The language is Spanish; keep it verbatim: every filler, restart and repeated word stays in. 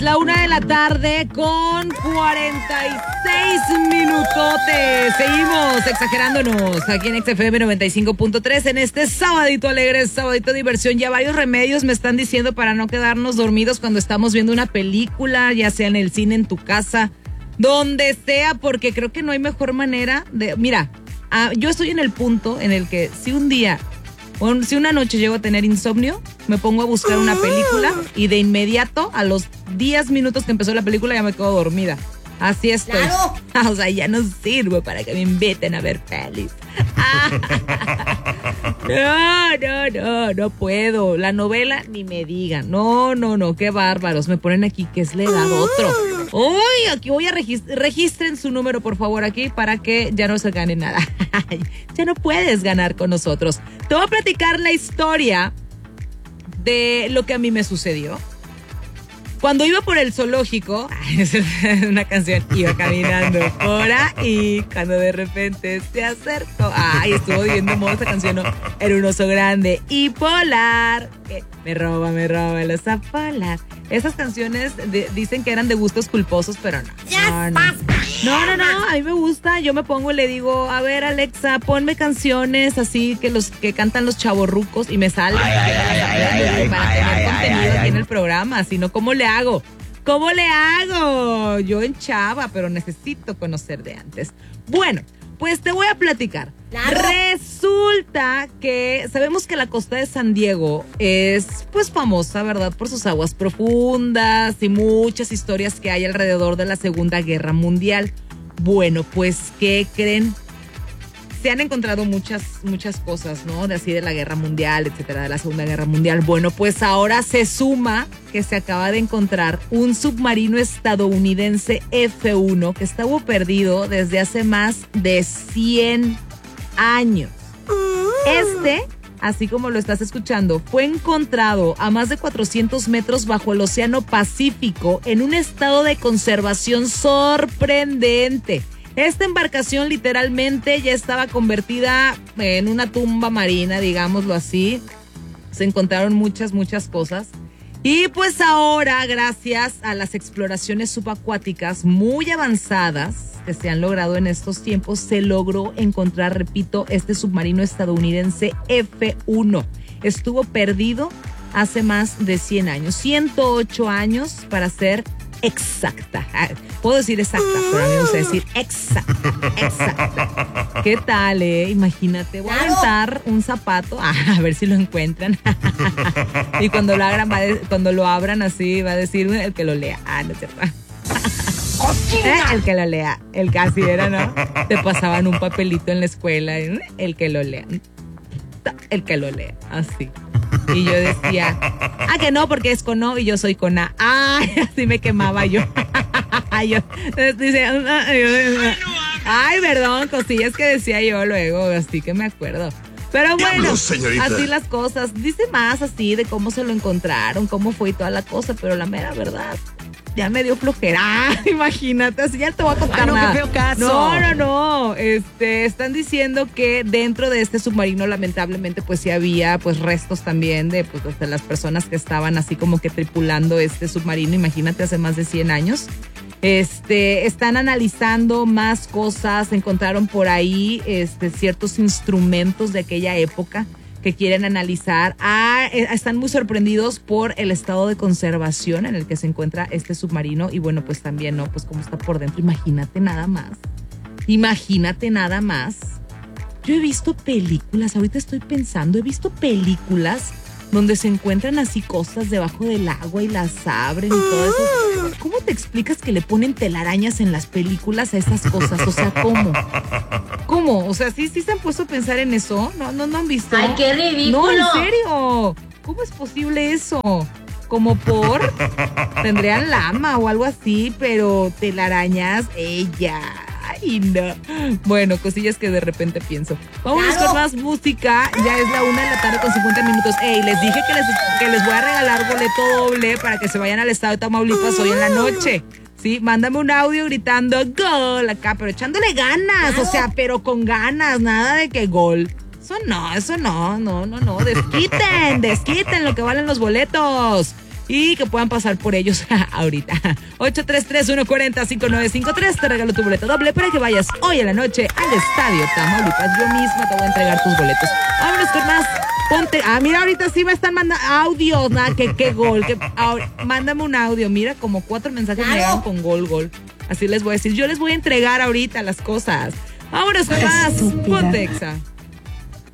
La una de la tarde con cuarenta y seis minutotes. Seguimos exagerándonos aquí en X F M noventa y cinco punto tres en este sabadito alegre, sabadito de diversión. Ya varios remedios me están diciendo para no quedarnos dormidos cuando estamos viendo una película, ya sea en el cine, en tu casa, donde sea, porque creo que no hay mejor manera de... Mira, uh, yo estoy en el punto en el que si un día... Bueno, si una noche llego a tener insomnio, me pongo a buscar una película y de inmediato, a los diez minutos que empezó la película, ya me quedo dormida. Así estoy. ¡Claro! O sea, ya no sirvo para que me inviten a ver pelis. No, no, no, no puedo. La novela ni me digan. No, no, no, qué bárbaros. Me ponen aquí que es la edad otro. Uy, aquí voy a registrar. Registren su número, por favor, aquí para que ya no se gane nada. Ya no puedes ganar con nosotros. Te voy a platicar la historia de lo que a mí me sucedió. Cuando iba por el zoológico, es una canción, iba caminando por ahí, cuando de repente se acercó. Ay, estuvo viendo modo esa canción, ¿no? Era un oso grande y polar, que me roba, me roba el oso polar. Esas canciones de, dicen que eran de gustos culposos, pero no. No, no. No, no, no, a mí me gusta, yo me pongo y le digo, a ver, Alexa, ponme canciones así que los que cantan los chavorrucos y me sale para tener contenido aquí en el programa, si no, ¿cómo le hago? ¿Cómo le hago? Yo en chava, pero necesito conocer de antes. Bueno, pues te voy a platicar. Claro. Resulta que sabemos que la costa de San Diego es pues famosa, ¿verdad? Por sus aguas profundas y muchas historias que hay alrededor de la Segunda Guerra Mundial. Bueno, pues, ¿qué creen? Se han encontrado muchas, muchas cosas, ¿no? De así de la Guerra Mundial, etcétera, de la Segunda Guerra Mundial. Bueno, pues ahora se suma que se acaba de encontrar un submarino estadounidense F uno que estuvo perdido desde hace más de cien años. Este, así como lo estás escuchando, fue encontrado a más de cuatrocientos metros bajo el Océano Pacífico en un estado de conservación sorprendente. Esta embarcación literalmente ya estaba convertida en una tumba marina, digámoslo así. Se encontraron muchas, muchas cosas. Y pues ahora, gracias a las exploraciones subacuáticas muy avanzadas que se han logrado en estos tiempos, se logró encontrar, repito, este submarino estadounidense F uno. Estuvo perdido hace más de cien años, ciento ocho años para ser exacta. Puedo decir exacta, pero a mí me gusta decir exacta, exacta. ¿Qué tal, eh? Imagínate, voy a aventar un zapato, a ver si lo encuentran. Y cuando lo abran, va de, cuando lo abran así, va a decir el que lo lea. Ah, no es cierto. ¿Eh? El que lo lea, el casi era, ¿no? Te pasaban un papelito en la escuela, ¿eh? El que lo lea, el que lo lea, así. Y yo decía, ah, que no, porque es con O y yo soy con A. Ay, así me quemaba yo. yo dice, ay, perdón, cosillas que decía yo luego, así que me acuerdo. Pero bueno, Diablos, así las cosas. Dice más así de cómo se lo encontraron, cómo fue y toda la cosa, pero la mera verdad, ya me dio flojera. Ah, imagínate, así ya te voy a contar. Ay, no, nada. Qué feo caso. No, no, no. Este, están diciendo que dentro de este submarino, lamentablemente, pues sí había pues restos también de, pues, de las personas que estaban así como que tripulando este submarino. Imagínate, hace más de cien años. Este, están analizando más cosas, encontraron por ahí este, ciertos instrumentos de aquella época que quieren analizar. Ah, están muy sorprendidos por el estado de conservación en el que se encuentra este submarino y bueno, pues también, ¿no? Pues cómo está por dentro. Imagínate nada más. Imagínate nada más. Yo he visto películas, ahorita estoy pensando, he visto películas donde se encuentran así cosas debajo del agua y las abren y todo eso. ¿Cómo te explicas que le ponen telarañas en las películas a esas cosas? O sea, ¿cómo? ¿Cómo? O sea, ¿sí, sí se han puesto a pensar en eso? ¿No, no, no han visto? ¡Ay, qué ridículo! No, en serio. ¿Cómo es posible eso? Como por... Tendrían lama o algo así, pero telarañas, ella... Ay, no. Bueno, cosillas que de repente pienso. Vamos claro. con más música. Ya es la una de la tarde con cincuenta minutos. Ey, les dije que les, que les voy a regalar boleto doble para que se vayan al estado de Tamaulipas hoy en la noche. Sí, mándame un audio gritando gol acá, pero echándole ganas. Claro. O sea, pero con ganas, nada de que gol. Eso no, eso no, no, no, no. Desquiten, desquiten lo que valen los boletos. y que puedan pasar por ellos ahorita. ocho tres tres, uno cuatro cero, cinco nueve cinco tres. Te regalo tu boleto doble para que vayas hoy en la noche al Estadio Tamaulipas. Yo misma te voy a entregar tus boletos. Vámonos con más. Ponte. Ah, mira, ahorita sí me están mandando audios. Nada, que qué gol. Que, ahora, mándame un audio. Mira, como cuatro mensajes me llegaron con gol, gol. Así les voy a decir. Yo les voy a entregar ahorita las cosas. Vámonos con más. Ponte, Exa.